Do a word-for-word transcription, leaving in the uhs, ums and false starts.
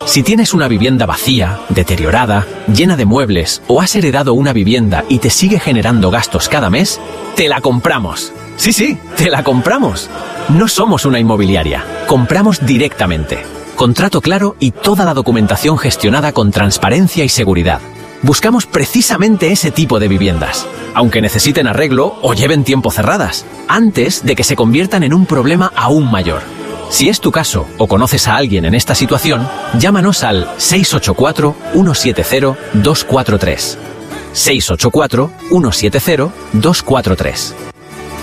Si tienes una vivienda vacía, deteriorada, llena de muebles o has heredado una vivienda y te sigue generando gastos cada mes, ¡te la compramos! Sí, sí, te la compramos. No somos una inmobiliaria, compramos directamente. Contrato claro y toda la documentación gestionada con transparencia y seguridad. Buscamos precisamente ese tipo de viviendas, aunque necesiten arreglo o lleven tiempo cerradas, antes de que se conviertan en un problema aún mayor. Si es tu caso o conoces a alguien en esta situación, llámanos al seis ocho cuatro, uno siete cero, dos cuatro tres. seis ocho cuatro, uno siete cero, dos cuatro tres.